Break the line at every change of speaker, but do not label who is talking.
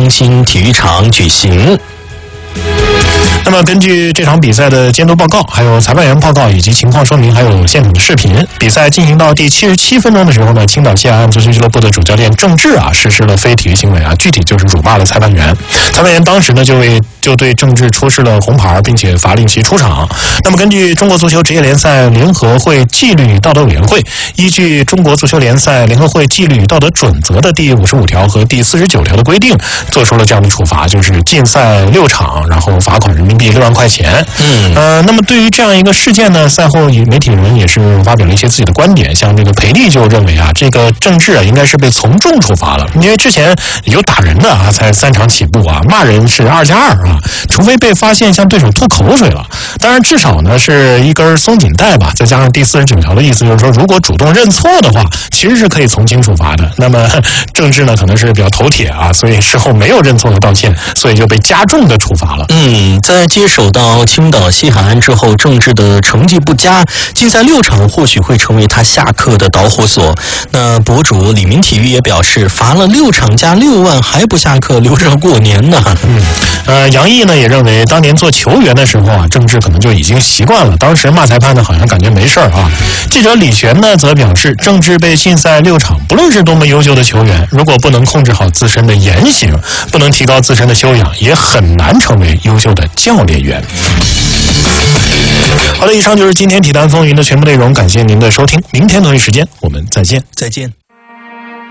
中心体育场举行。
那么根据这场比赛的监督报告，还有裁判员报告以及情况说明，还有现场的视频，比赛进行到第77分钟的时候呢，青岛西海岸足球俱乐部的主教练郑智实施了非体育行为具体就是辱骂了裁判员。裁判员当时呢就对郑智出示了红牌，并且罚令其出场。那么根据中国足球职业联赛联合会纪律与道德委员会依据中国足球联赛联合会纪律与道德准则的第55条和第49条的规定，做出了这样的处罚，就是禁赛6场，然后罚款人民币6万块钱。那么对于这样一个事件呢，赛后媒体人也是发表了一些自己的观点，像这个裴力就认为这个郑智应该是被从重处罚了，因为之前有打人的才3场起步骂人是2+2除非被发现向对手吐口水了，当然至少呢是一根松紧带吧，再加上第49条的意思就是说，如果主动认错的话，其实是可以从轻处罚的。那么郑智呢可能是比较头铁所以事后没有认错和道歉，所以就被加重的处罚了。
在接手到青岛西海岸之后，郑智的成绩不佳，禁赛6场或许会成为他下课的导火索。那博主李明体育也表示，罚了6场加6万还不下课，留着过年呢。
杨毅呢也认为，当年做球员的时候郑智可能就已经习惯了，当时骂裁判呢好像感觉没事记者李璇呢则表示，郑智被禁赛6场，不论是多么优秀的球员，如果不能控制好自身的言行，不能提高自身的修养，也很难成为优秀的教练员。好的，以上就是今天体坛风云的全部内容，感谢您的收听，明天同一时间我们再见。